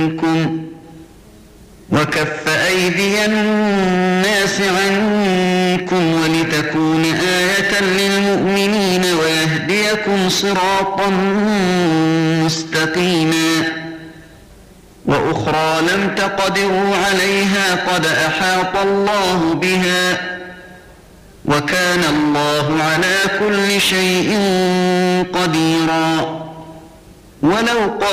عنكم وكف أيدي الناس عنكم ولتكون آية للمؤمنين ويهديكم صراطا مستقيما وأخرى لم تقدروا عليها قد أحاط الله بها وكان الله على كل شيء قديرا. ولو